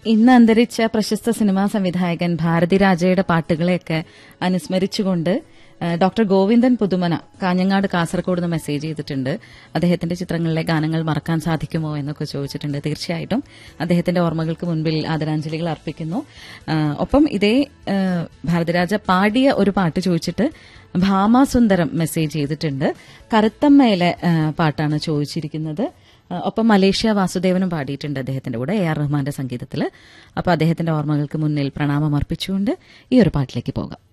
ഇന്ന് അന്തരിച്ച പ്രശസ്ത സിനിമാ സംവിധായകൻ ഭാരതിരാജയുടെ പാട്ടുകളെയൊക്കെ അനുസ്മരിച്ചുകൊണ്ട് ഡോക്ടർ ഗോവിന്ദൻ പുതുമന കാഞ്ഞങ്ങാട് കാസർഗോഡ് നിന്ന് മെസ്സേജ് ചെയ്തിട്ടുണ്ട്. അദ്ദേഹത്തിന്റെ ചിത്രങ്ങളിലെ ഗാനങ്ങൾ മറക്കാൻ സാധിക്കുമോ എന്നൊക്കെ ചോദിച്ചിട്ടുണ്ട്. തീർച്ചയായിട്ടും അദ്ദേഹത്തിന്റെ ഓർമ്മകൾക്ക് മുൻപിൽ ആദരാഞ്ജലികൾ അർപ്പിക്കുന്നു. ഒപ്പം ഇതേ ഭാരതിരാജ പാടിയ ഒരു പാട്ട് ചോദിച്ചിട്ട് ഭാമാസുന്ദരം മെസ്സേജ് ചെയ്തിട്ടുണ്ട്. കറുത്തമ്മയിലെ പാട്ടാണ് ചോദിച്ചിരിക്കുന്നത്. ഒപ്പം മലേഷ്യ വാസുദേവനും പാടിയിട്ടുണ്ട് അദ്ദേഹത്തിന്റെ കൂടെ AR റഹ്മാന്റെ സംഗീതത്തിൽ. അപ്പോൾ അദ്ദേഹത്തിന്റെ ഓർമ്മകൾക്ക് മുന്നിൽ പ്രണാമം അർപ്പിച്ചുകൊണ്ട് ഈ ഒരു പാട്ടിലേക്ക് പോകാം.